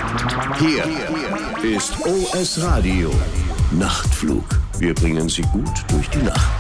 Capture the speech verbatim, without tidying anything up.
Hier ist O S Radio Nachtflug. Wir bringen Sie gut durch die Nacht.